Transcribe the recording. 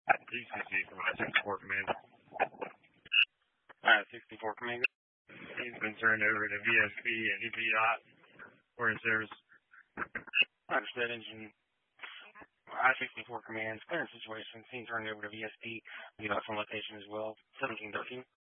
DCC from I-64 Command. 64 Command. He's been turned over to VSP and EPI for his service. Understood, engine. I-64 Command, clearance situation, seen turned over to VSP. You got some location as well, 1713.